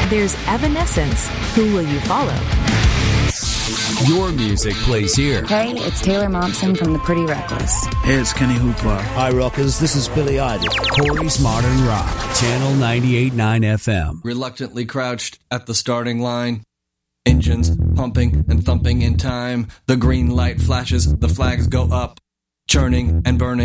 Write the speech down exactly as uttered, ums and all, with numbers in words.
There's Evanescence. Who Will You Follow? Your music plays here. Hey, it's Taylor Momsen from The Pretty Reckless. Hey, it's Kenny Hoopla. Hi, rockers. This is Billy Idol. Corey's Modern Rock, Channel ninety-eight point nine F M. Reluctantly crouched at the starting line. Engines pumping and thumping in time. The green light flashes, the flags go up. Churning and burning.